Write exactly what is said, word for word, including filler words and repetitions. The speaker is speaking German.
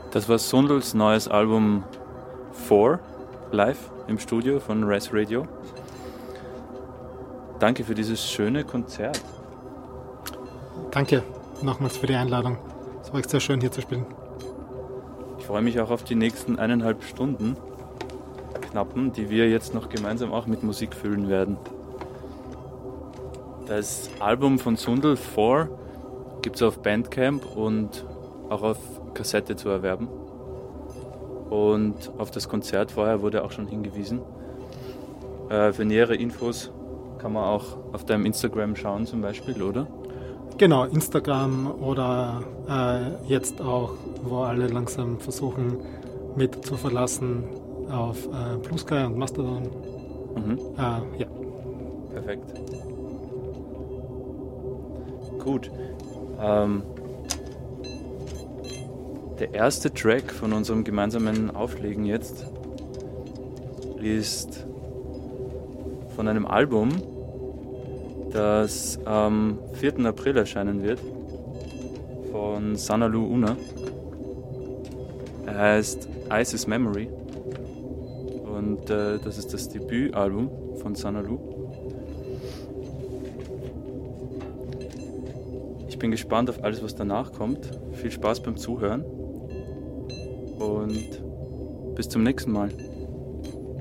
Das war Sundls neues Album vier live im Studio von Res Radio. Danke für dieses schöne Konzert. Danke nochmals für die Einladung. Es war echt sehr schön hier zu spielen. Ich freue mich auch auf die nächsten eineinhalb Stunden knappen, die wir jetzt noch gemeinsam auch mit Musik füllen werden. Das Album von Sundl vier gibt es auf Bandcamp und auch auf Kassette zu erwerben. Und auf das Konzert vorher wurde auch schon hingewiesen. Äh, für nähere Infos kann man auch auf deinem Instagram schauen zum Beispiel, oder? Genau, Instagram oder äh, jetzt auch, wo alle langsam versuchen mit zu verlassen, auf äh, Blue Sky und Mastodon. Mhm. Äh, ja. Perfekt. Gut. Ähm, der erste Track von unserem gemeinsamen Auflegen jetzt ist von einem Album, das am vierten April erscheinen wird, von Sanaloo Una. Er heißt Ice's Memory und äh, das ist das Debütalbum von Sanaloo. Ich bin gespannt auf alles, was danach kommt. Viel Spaß beim Zuhören und bis zum nächsten Mal.